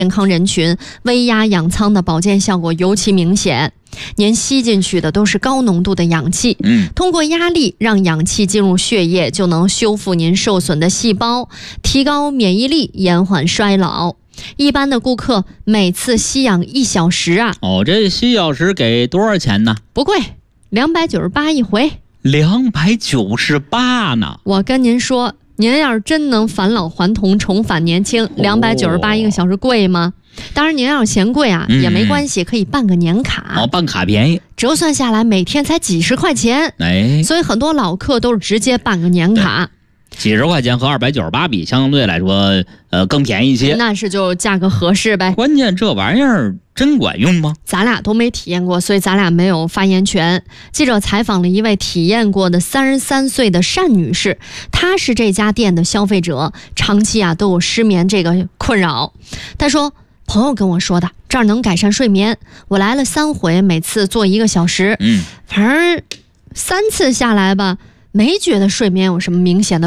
健康人群，微压氧舱的保健效果尤其明显。您吸进去的都是高浓度的氧气，通过压力让氧气进入血液，就能修复您受损的细胞，提高免疫力，延缓衰老。一般的顾客每次吸氧1小时啊， 这1小时给多少钱呢？ 不贵，298一回。 298呢？ 我跟您说，您要是真能返老还童，重返年轻，298一个小时贵吗？当然您要是嫌贵啊，也没关系，可以办个年卡。 办卡便宜， 折算下来每天才几十块钱。所以很多老客都是直接办个年卡。 几十块钱和298比，相对来说更便宜一些。 那是就价格合适呗。 关键这玩意儿真管用吗？ 咱俩都没体验过，所以咱俩没有发言权。记者采访了一位体验过的33岁的单女士，她是这家店的消费者，长期都有失眠这个困扰。她说，朋友跟我说的，这儿能改善睡眠，我来了3回，每次做1个小时，反正3次下来吧，没觉得睡眠有什么明显的